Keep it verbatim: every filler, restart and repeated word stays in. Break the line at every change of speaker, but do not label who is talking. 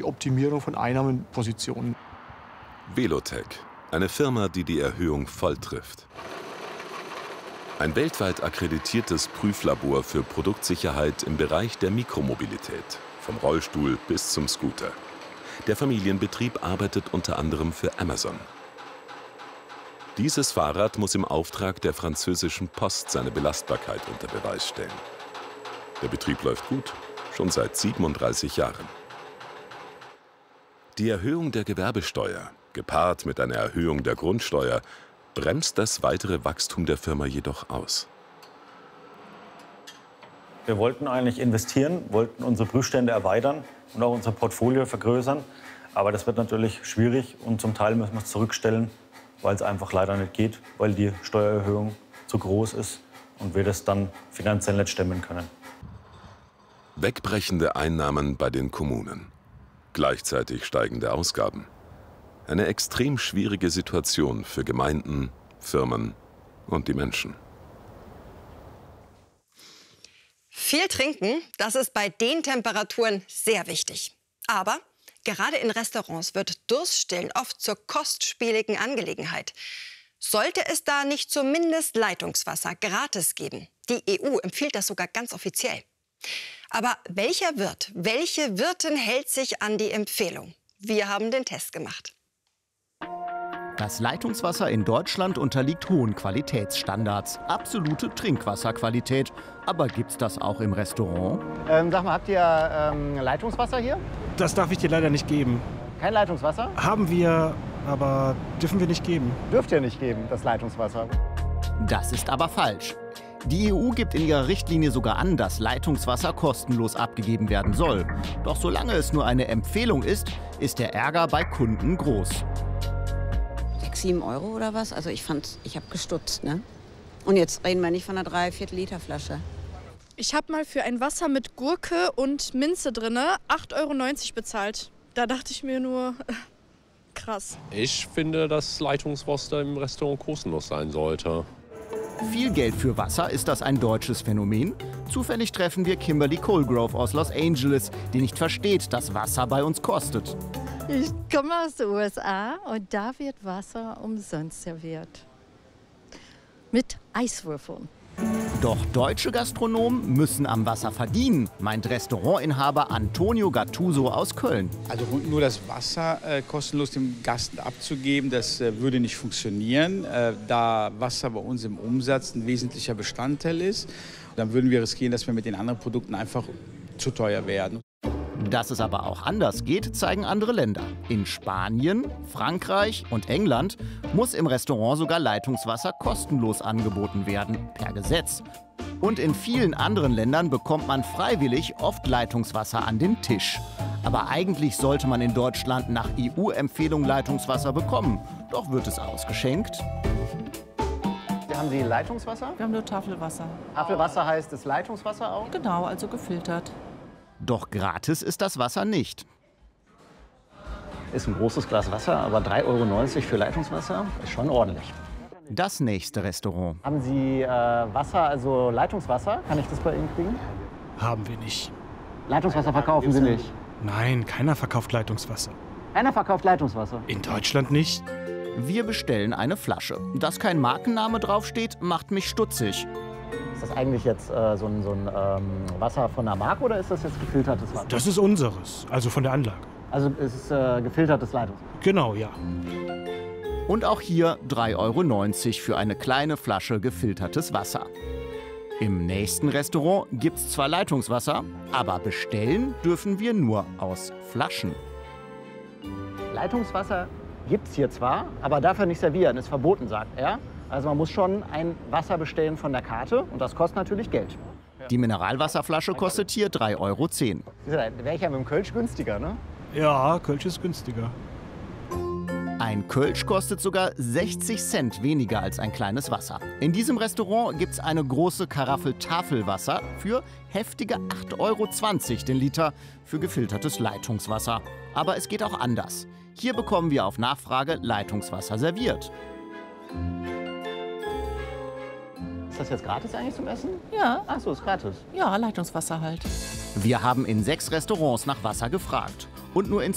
Optimierung von Einnahmenpositionen.
Velotec, eine Firma, die die Erhöhung voll trifft. Ein weltweit akkreditiertes Prüflabor für Produktsicherheit im Bereich der Mikromobilität, vom Rollstuhl bis zum Scooter. Der Familienbetrieb arbeitet unter anderem für Amazon. Dieses Fahrrad muss im Auftrag der französischen Post seine Belastbarkeit unter Beweis stellen. Der Betrieb läuft gut, schon seit siebenunddreißig Jahren. Die Erhöhung der Gewerbesteuer, gepaart mit einer Erhöhung der Grundsteuer, bremst das weitere Wachstum der Firma jedoch aus.
Wir wollten eigentlich investieren, wollten unsere Prüfstände erweitern und auch unser Portfolio vergrößern. Aber das wird natürlich schwierig und zum Teil müssen wir es zurückstellen, weil es einfach leider nicht geht, weil die Steuererhöhung zu groß ist und wir das dann finanziell nicht stemmen können.
Wegbrechende Einnahmen bei den Kommunen, gleichzeitig steigende Ausgaben. Eine extrem schwierige Situation für Gemeinden, Firmen und die Menschen.
Viel trinken, das ist bei den Temperaturen sehr wichtig. Aber gerade in Restaurants wird Durststillen oft zur kostspieligen Angelegenheit. Sollte es da nicht zumindest Leitungswasser gratis geben? Die E U empfiehlt das sogar ganz offiziell. Aber welcher Wirt, welche Wirtin hält sich an die Empfehlung? Wir haben den Test gemacht.
Das Leitungswasser in Deutschland unterliegt hohen Qualitätsstandards. Absolute Trinkwasserqualität. Aber gibt's das auch im Restaurant?
Ähm, sag mal, habt ihr ähm, Leitungswasser hier?
Das darf ich dir leider nicht geben.
Kein Leitungswasser?
Haben wir, aber dürfen wir nicht geben.
Dürft ihr nicht geben, das Leitungswasser.
Das ist aber falsch. Die E U gibt in ihrer Richtlinie sogar an, dass Leitungswasser kostenlos abgegeben werden soll. Doch solange es nur eine Empfehlung ist, ist der Ärger bei Kunden groß.
sechs, sieben Euro oder was? Also ich fand, ich habe gestutzt, ne? Und jetzt reden wir nicht von einer dreiviertel Liter Flasche.
Ich habe mal für ein Wasser mit Gurke und Minze drin acht Euro neunzig bezahlt. Da dachte ich mir nur, krass.
Ich finde, dass Leitungswasser im Restaurant kostenlos sein sollte.
Viel Geld für Wasser, ist das ein deutsches Phänomen? Zufällig treffen wir Kimberly Colgrove aus Los Angeles, die nicht versteht, dass Wasser bei uns kostet.
Ich komme aus den U S A und da wird Wasser umsonst serviert. Mit Eiswürfeln.
Doch deutsche Gastronomen müssen am Wasser verdienen, meint Restaurantinhaber Antonio Gattuso aus Köln.
Also nur das Wasser äh, kostenlos dem Gast abzugeben, das äh, würde nicht funktionieren, äh, da Wasser bei uns im Umsatz ein wesentlicher Bestandteil ist. Dann würden wir riskieren, dass wir mit den anderen Produkten einfach zu teuer werden.
Dass es aber auch anders geht, zeigen andere Länder. In Spanien, Frankreich und England muss im Restaurant sogar Leitungswasser kostenlos angeboten werden, per Gesetz. Und in vielen anderen Ländern bekommt man freiwillig oft Leitungswasser an den Tisch. Aber eigentlich sollte man in Deutschland nach E U-Empfehlung Leitungswasser bekommen. Doch wird es ausgeschenkt.
Haben Sie Leitungswasser?
Wir haben nur Tafelwasser.
Tafelwasser heißt es Leitungswasser auch?
Genau, also gefiltert.
Doch gratis ist das Wasser nicht.
Ist ein großes Glas Wasser, aber drei Euro neunzig für Leitungswasser ist schon ordentlich.
Das nächste Restaurant.
Haben Sie äh, Wasser, also Leitungswasser? Kann ich das bei Ihnen kriegen?
Haben wir nicht.
Leitungswasser verkaufen Sie nicht?
Nein, keiner verkauft Leitungswasser.
Keiner verkauft Leitungswasser?
In Deutschland nicht.
Wir bestellen eine Flasche. Dass kein Markenname draufsteht, macht mich stutzig.
Ist das eigentlich jetzt äh, so ein, so ein ähm, Wasser von der Marke oder ist das jetzt gefiltertes Wasser?
Das ist unseres, also von der Anlage.
Also es ist äh, gefiltertes Leitungswasser?
Genau, ja.
Und auch hier drei Euro neunzig für eine kleine Flasche gefiltertes Wasser. Im nächsten Restaurant gibt's zwar Leitungswasser, aber bestellen dürfen wir nur aus Flaschen.
Leitungswasser gibt's hier zwar, aber darf er nicht servieren, ist verboten, sagt er. Also man muss schon ein Wasser bestellen von der Karte und das kostet natürlich Geld.
Die Mineralwasserflasche kostet hier drei Euro zehn.
Da wäre ich ja mit dem Kölsch günstiger, ne?
Ja, Kölsch ist günstiger.
Ein Kölsch kostet sogar sechzig Cent weniger als ein kleines Wasser. In diesem Restaurant gibt es eine große Karaffel Tafelwasser für heftige acht Euro zwanzig den Liter für gefiltertes Leitungswasser. Aber es geht auch anders. Hier bekommen wir auf Nachfrage Leitungswasser serviert.
Ist das jetzt gratis eigentlich zum Essen?
Ja.
Ach so, ist gratis.
Ja, Leitungswasser halt.
Wir haben in sechs Restaurants nach Wasser gefragt. Und nur in